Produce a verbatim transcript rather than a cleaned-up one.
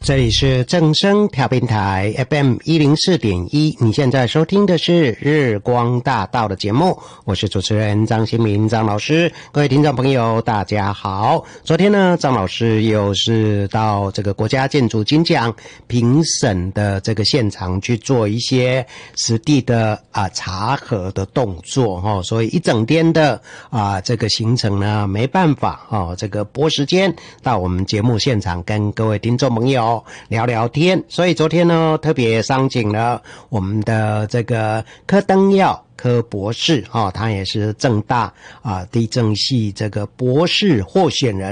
这里是正声调频台 F M 一零四点一，你现在收听的是日光大道的节目，我是主持人张新民张老师。各位听众朋友大家好，昨天呢张老师又是到这个国家建筑金奖评审的这个现场去做一些实地的啊查核的动作哦，所以一整天的啊这个行程呢没办法哦，这个拨时间到我们节目现场跟各位听众朋友聊聊天，所以昨天呢特别商请了我们的这个柯登耀柯博士哦，他也是政大啊地政系这个博士候选人。